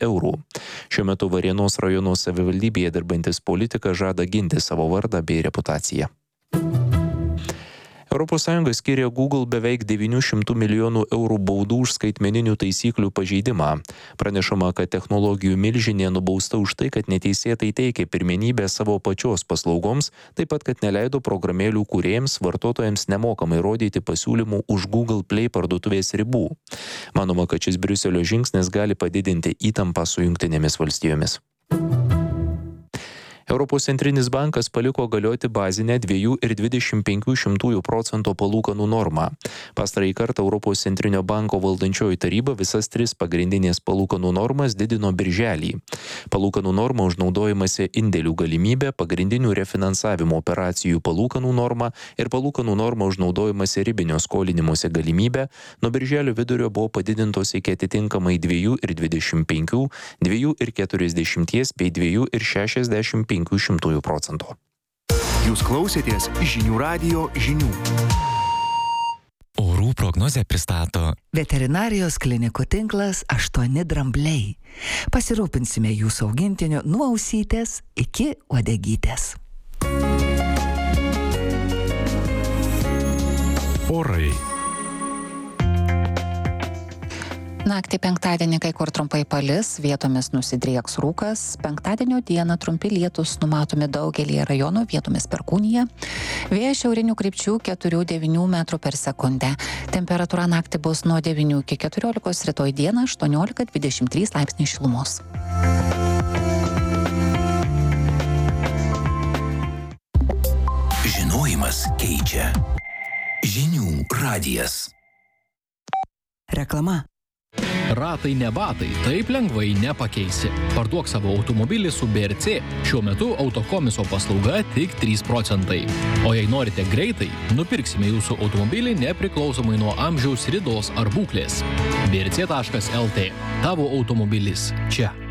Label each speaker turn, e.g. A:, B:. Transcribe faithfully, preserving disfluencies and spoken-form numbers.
A: eurų. Šiuo metu Varėnos rajono savivaldybėje dirbantis politikas žada ginti savo vardą bei reputaciją. Europos Sąjunga skyrė Google beveik devynių šimtų milijonų eurų baudų už skaitmeninių taisyklių pažeidimą. Pranešama, kad technologijų milžinė nubausta už tai, kad neteisėtai teikė pirmenybę savo pačios paslaugoms, taip pat, kad neleido programėlių kūrėjams vartotojams nemokamai rodyti pasiūlymų už Google Play parduotuvės ribų. Manoma, kad šis Briuselio žingsnis gali padidinti įtampą su Jungtinėmis valstijomis. Europos centrinis bankas paliko galioti bazinę dviejų ir dvidešimt penkių šimtųjų procento palūkanų normą. Pastarąjį kartą Europos centrinio banko valdančioji taryba visas tris pagrindinės palūkanų normas didino birželį. Palūkanų norma už naudojimąsi indėlių galimybę, pagrindinių refinansavimo operacijų palūkanų norma ir palūkanų norma už naudojimąsi ribinio skolinimuose galimybę nuo birželio vidurio buvo padidintos iki atitinkamai dviejų ir dvidešimt penkių, dviejų ir keturiasdešimties bei dviejų ir šešiasdešimt penkių šimtųjų procento.
B: Jūs klausėtės žinių radijo žinių.
C: Orų prognozę pristato
D: Veterinarijos klinikų tinklas aštuoni drambliai. Pasirūpinsime jūsų augintiniu nuo ausytės iki uodegytės.
E: Orai.
F: Naktį penktadienį kai kur trumpai palis, vietomis nusidrieks rūkas, penktadienio dieną trumpi lietūs numatomi daugelyje rajonų, vietomis perkūnija. Vėjas šiaurinių krypčių keturi devyni metrų per sekundę. Temperatūra naktį bus nuo devynių iki keturiolikos, rytoj dieną aštuoniolika dvidešimt trys laipsniai šilumos.
B: Žinojimas keičia. Žinių radijas.
D: Reklama.
G: Ratai ne batai, taip lengvai nepakeisi. Parduok savo automobilį su B R C. Šiuo metu autokomiso paslauga tik trys procentai. O jei norite greitai, nupirksime jūsų automobilį nepriklausomai nuo amžiaus, ridos ar būklės. B R C taškas L T. Tavo automobilis čia.